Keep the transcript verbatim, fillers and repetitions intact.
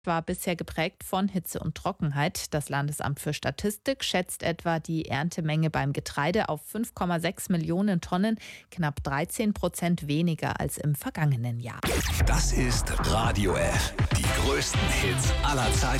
War bisher geprägt von Hitze und Trockenheit. Das Landesamt für Statistik schätzt etwa die Erntemenge beim Getreide auf fünf Komma sechs Millionen Tonnen, knapp dreizehn Prozent weniger als im vergangenen Jahr. Das ist Radio F. Die größten Hits aller Zeiten.